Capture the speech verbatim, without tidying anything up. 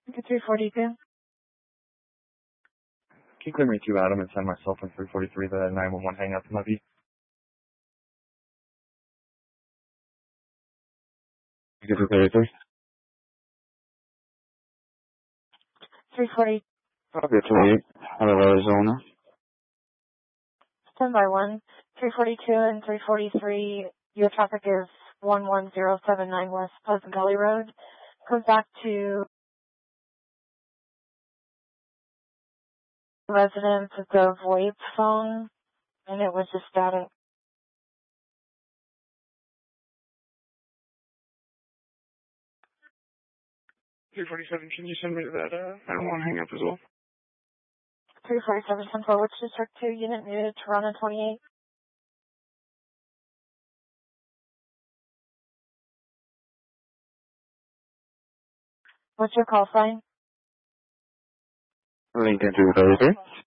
three forty-two. Can you clear me to Adam and send myself in three forty-three the nine one one hang up from Levy? three forty-three? three forty. Copy at twenty-eight. Out of Arizona. ten by one. three forty-two and three forty-three. Your traffic is one one zero seven nine West Pleasant Valley Road. Goes back to residence of the VoIP phone, and it was just static. three forty-seven, can you send me that uh, nine one one hang up as well? three forty-seven Central, which District two, unit muted, Toronto twenty-eight. What's your call sign? Lincoln three thirty-three.